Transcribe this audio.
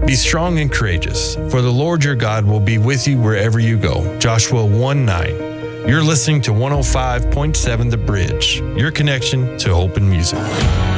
Be strong and courageous, for the Lord your God will be with you wherever you go. Joshua 1:9. You're listening to 105.7 The Bridge, your connection to hope and music.